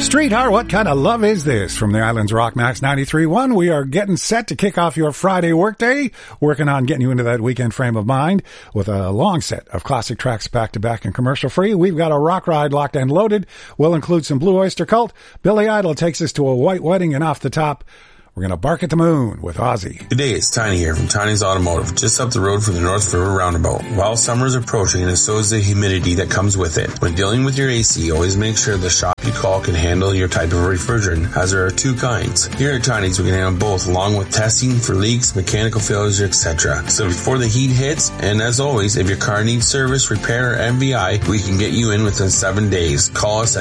Streetheart, what kind of love is this? From the Islands Rock Max 93.1, we are getting set to kick off your Friday workday, working on getting you into that weekend frame of mind with a long set of classic tracks back-to-back and commercial-free. We've got a rock ride locked and loaded. We'll include some Blue Oyster Cult. Billy Idol takes us to a white wedding, and off the top, we're going to bark at the moon with Ozzy. Good day, it's Tiny here from Tiny's Automotive, just up the road from the North River Roundabout. While summer is approaching, and so is the humidity that comes with it. When dealing with your AC, always make sure the shop you call can handle your type of refrigerant, as there are two kinds. Here at Tiny's, we can handle both, along with testing for leaks, mechanical failures, etc. So before the heat hits, and as always, if your car needs service, repair, or MVI, we can get you in within 7 days. Call us at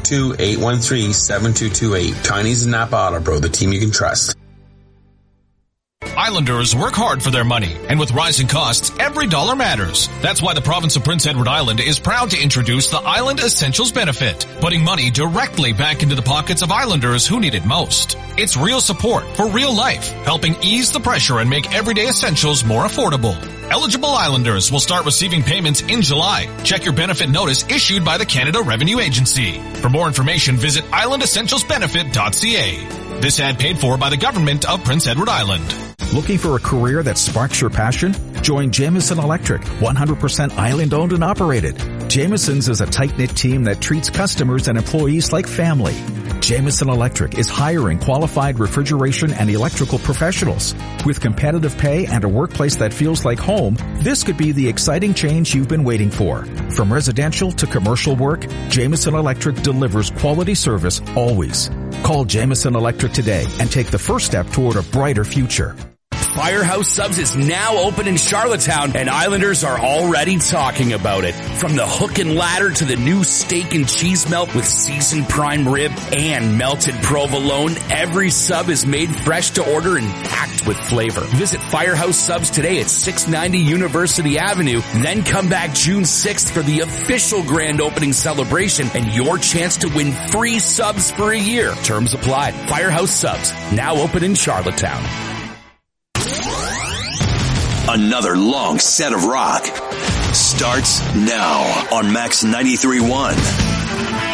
902-813-7228. Tiny's and Napa Auto Pro, the team you can trust. Islanders work hard for their money, and with rising costs, every dollar matters. That's why the province of Prince Edward Island is proud to introduce the Island Essentials Benefit, putting money directly back into the pockets of Islanders who need it most. It's real support for real life, helping ease the pressure and make everyday essentials more affordable. Eligible Islanders will start receiving payments in July. Check your benefit notice issued by the Canada Revenue Agency. For more information, visit islandessentialsbenefit.ca. This ad paid for by the government of Prince Edward Island. Looking for a career that sparks your passion? Join Jameson Electric, 100% island-owned and operated. Jameson's is a tight-knit team that treats customers and employees like family. Jameson Electric is hiring qualified refrigeration and electrical professionals. With competitive pay and a workplace that feels like home, this could be the exciting change you've been waiting for. From residential to commercial work, Jameson Electric delivers quality service always. Call Jameson Electric today and take the first step toward a brighter future. Firehouse Subs is now open in Charlottetown, and Islanders are already talking about it. From the hook and ladder to the new steak and cheese melt with seasoned prime rib and melted provolone, every sub is made fresh to order and packed with flavor. Visit Firehouse Subs today at 690 University Avenue, then come back June 6th for the official grand opening celebration and your chance to win free subs for a year. Terms apply. Firehouse Subs, now open in Charlottetown. Another long set of rock starts now on Max 93.1.